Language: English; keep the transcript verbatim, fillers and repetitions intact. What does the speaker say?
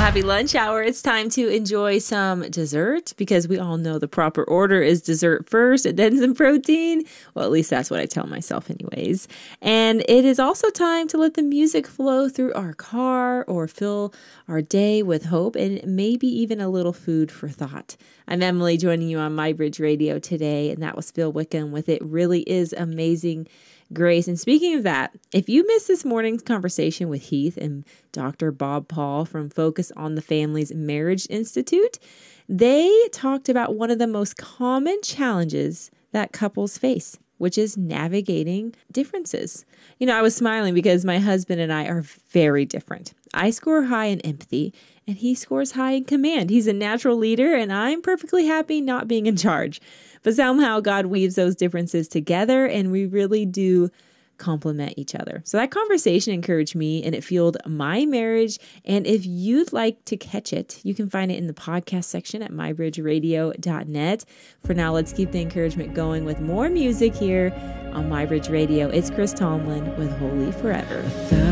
happy lunch hour. It's time to enjoy some dessert because we all know the proper order is dessert first and then some protein. Well, at least that's what I tell myself anyways. And it is also time to let the music flow through our car or fill our day with hope and maybe even a little food for thought. I'm Emily, joining you on MyBridge Radio today, and that was Phil Wickham with It Really Is Amazing Grace. And speaking of that, if you missed this morning's conversation with Heath and Doctor Bob Paul from Focus on the Family's Marriage Institute, they talked about one of the most common challenges that couples face, which is navigating differences. You know, I was smiling because my husband and I are very different. I score high in empathy, and he scores high in command. He's a natural leader, and I'm perfectly happy not being in charge. But somehow God weaves those differences together, and we really do complement each other. So that conversation encouraged me, and it fueled my marriage. And if you'd like to catch it, you can find it in the podcast section at my bridge radio dot net. For now, let's keep the encouragement going with more music here on MyBridge Radio. It's Chris Tomlin with Holy Forever.